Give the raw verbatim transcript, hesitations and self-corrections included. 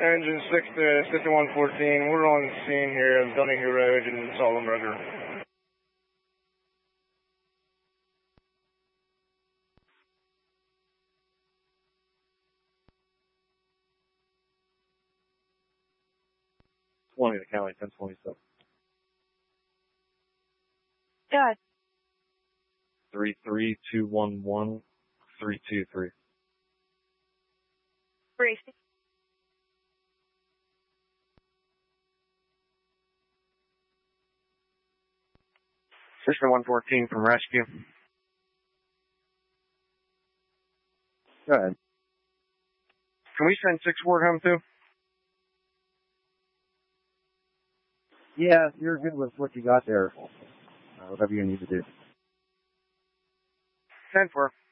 Engine six to fifty-one fourteen. We're on scene here of Donahue Road in Sallenberger. twenty to County ten twenty-seven. Go ahead. three three two one one three two three. Gracie. Sister one fourteen from Rescue. Go ahead. Can we send six Ward home too? Yeah, you're good with what you got there. Uh, whatever you need to do. ten four.